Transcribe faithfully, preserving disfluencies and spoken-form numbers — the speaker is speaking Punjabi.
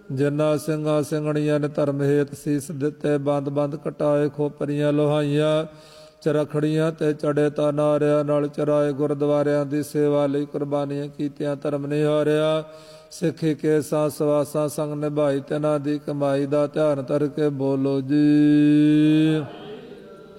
ਜਿਨ੍ਹਾਂ ਸਿੰਘਾਂ ਸਿੰਘਣੀਆਂ ਨੇ ਧਰਮ ਹੇਤ ਸੀਸ ਦਿੱਤੇ, ਬੰਦ ਬੰਦ ਕਟਾਏ, ਖੋਪਰੀਆਂ ਲੋਹਾਈਆਂ, ਚਰਖੜੀਆਂ ਤੇ ਚੜੇ ਤਾਂ ਨਾਰਿਆਂ ਨਾਲ ਚਰਾਏ, ਗੁਰਦੁਆਰਿਆਂ ਦੀ ਸੇਵਾ ਲਈ ਕੁਰਬਾਨੀਆਂ ਕੀਤੀਆਂ, ਧਰਮ ਨਹੀਂ ਹਾਰਿਆ। ਸਿੱਖੀ ਕੇਸਾਂ ਸਵਾਸਾਂ ਸੰਗ ਨਿਭਾਈ, ਤਿਨਾਂ ਦੀ ਕਮਾਈ ਦਾ ਧਿਆਨ ਧਰ ਕੇ ਬੋਲੋ ਜੀ।